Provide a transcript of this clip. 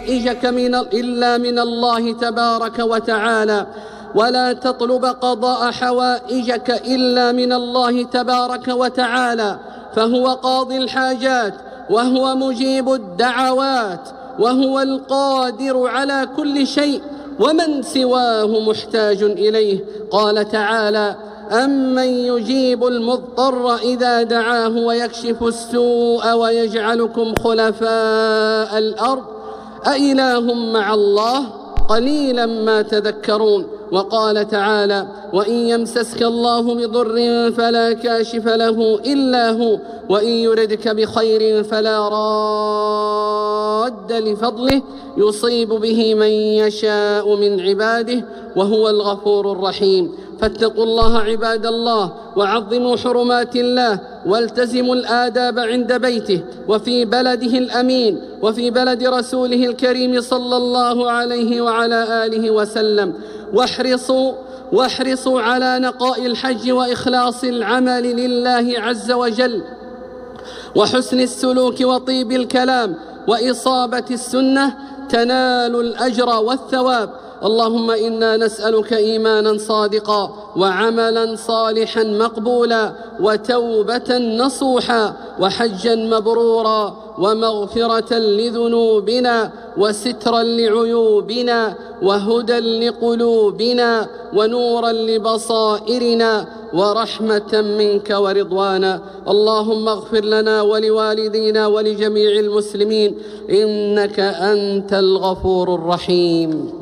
حوائجك إلا من الله تبارك وتعالى، ولا تطلب قضاء حوائجك إلا من الله تبارك وتعالى، فهو قاضي الحاجات وهو مجيب الدعوات وهو القادر على كل شيء، ومن سواه محتاج إليه. قال تعالى: أمن يجيب المضطر إذا دعاه ويكشف السوء ويجعلكم خلفاء الأرض أإله مع الله قليلا ما تذكرون. وقال تعالى: وإن يمسسك الله بضر فلا كاشف له إلا هو، وإن يردك بخير فلا راد لفضله يصيب به من يشاء من عباده وهو الغفور الرحيم. فاتقوا الله عباد الله، وعظموا حرمات الله، والتزموا الآداب عند بيته وفي بلده الأمين وفي بلد رسوله الكريم صلى الله عليه وعلى آله وسلم، واحرصوا على نقاء الحج وإخلاص العمل لله عز وجل، وحسن السلوك وطيب الكلام وإصابة السنة، تنال الأجر والثواب. اللهم إنا نسألك إيمانا صادقا وعملا صالحا مقبولا وتوبة نصوحا وحجا مبرورا ومغفرة لذنوبنا وسترا لعيوبنا وهدى لقلوبنا ونورا لبصائرنا ورحمة منك ورضوانا. اللهم اغفر لنا ولوالدينا ولجميع المسلمين إنك أنت الغفور الرحيم.